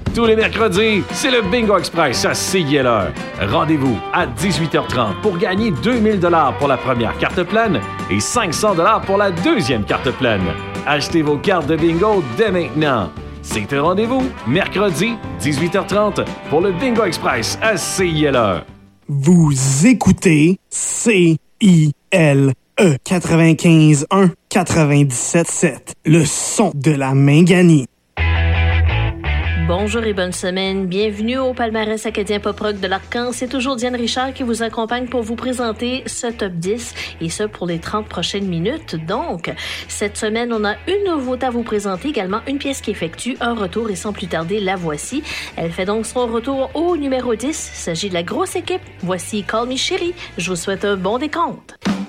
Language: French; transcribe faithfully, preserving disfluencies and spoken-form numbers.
Tous les mercredis, c'est le Bingo Express à C I L E. Rendez-vous à dix-huit heures trente pour gagner deux mille dollars pour la première carte pleine et cinq cents dollars pour la deuxième carte pleine. Achetez vos cartes de bingo dès maintenant. C'est un rendez-vous, mercredi, dix-huit heures trente, pour le Bingo Express à C I L E. Vous écoutez C I L E quatre-vingt-quinze un quatre-vingt-dix-sept sept, le son de la Mingani. Bonjour et bonne semaine. Bienvenue au palmarès acadien pop-rock de l'Arcan. C'est toujours Diane Richard qui vous accompagne pour vous présenter ce top dix et ce pour les trente prochaines minutes. Donc, cette semaine, on a une nouveauté à vous présenter, également une pièce qui effectue un retour et sans plus tarder, la voici. Elle fait donc son retour au numéro dix. Il s'agit de la grosse équipe. Voici Call Me Chérie. Je vous souhaite un bon décompte.